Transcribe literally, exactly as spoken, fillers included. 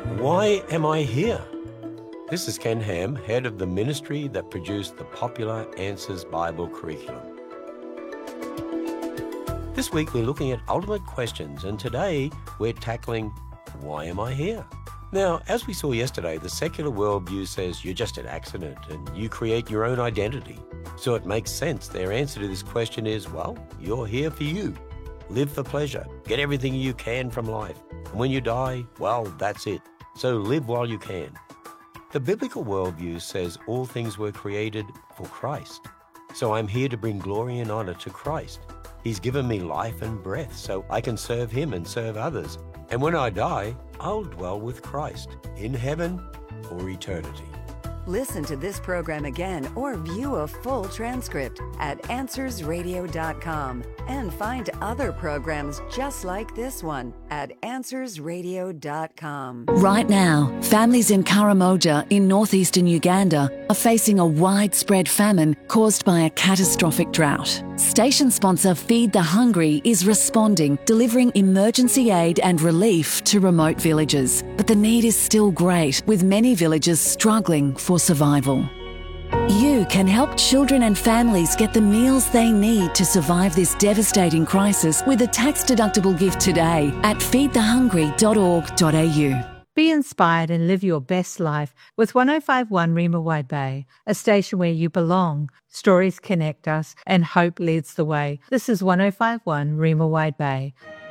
Why am I here? This is Ken Ham, head of the ministry that produced the popular Answers Bible curriculum. This week we're looking at ultimate questions, and today we're tackling, why am I here? Now, as we saw yesterday, the secular worldview says you're just an accident and you create your own identity. So it makes sense their answer to this question is, well, you're here for you. Live for pleasure. Get everything you can from life. And when you die, well, that's it. So live while you can. The biblical worldview says all things were created for Christ. So I'm here to bring glory and honor to Christ. He's given me life and breath so I can serve Him and serve others. And when I die, I'll dwell with Christ in heaven for eternity. Listen to this program again or view a full transcript at answers radio dot com and find other programs just like this one at answers radio dot com. Right now, families in Karamoja in northeastern Uganda are facing a widespread famine caused by a catastrophic drought. Station sponsor Feed the Hungry is responding, delivering emergency aid and relief to remote villages. But the need is still great, with many villages struggling for survival. You can help children and families get the meals they need to survive this devastating crisis with a tax-deductible gift today at feed the hungry dot org dot a u. Be inspired and live your best life with one oh five point one Rima Wide Bay, a station where you belong. Stories connect us and hope leads the way. This is one oh five point one Rima Wide Bay.